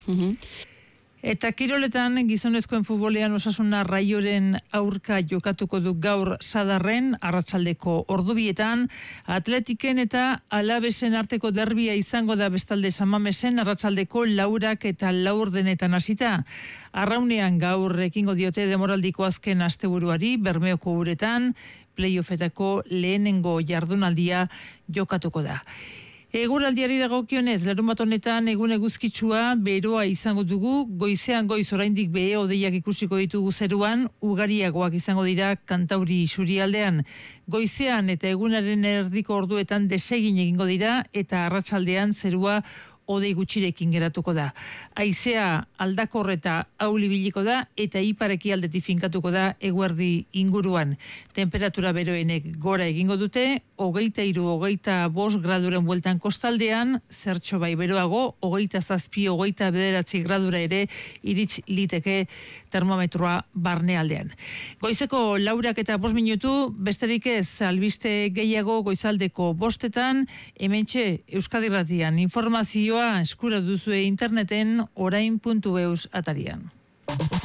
Eta kiroletan gizonezkoen futbolean Osasuna Raioren aurka jokatuko du gaur Sadarren, arratsaldeko ordubietan, Atletiken eta Alabesen arteko derbia izango da bestalde Samamesen arratsaldeko 4 eta 4:00 hasita. Arraunean gaur ekingo diote demoraldiko azken asteburuari Bermeoko uretan, playoffetako lehenengo jardunaldia jokatuko da. Eguraldiari dagokionez, larunbat honetan egun eguzkitsua beroa izango dugu, goizean goiz oraindik behe hodeiak ikusiko ditugu zeruan, ugariagoak izango dira Kantauri isurialdean. Goizean eta egunaren erdiko orduetan desegin egingo dira eta arratsaldean zerua hodei gutxirekin geratuko da. Haizea aldakor eta ahul ibiliko da eta ipareki aldetik finkatuko da eguerdi inguruan. Temperatura beroenek gora egingo dute, 23-25 graduren bueltan kostaldean, zertxo bai beroago, 27-29 gradura ere irits liteke termometroa barnealdean. Goizeko 4:05, besterik ez albiste gehiago goizaldeko 5:00, hementxe Euskadi Irratian informazioa eskura duzue interneten orain.eus atarian.